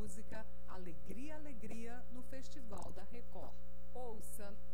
música Alegria, Alegria no Festival da Record. Ouça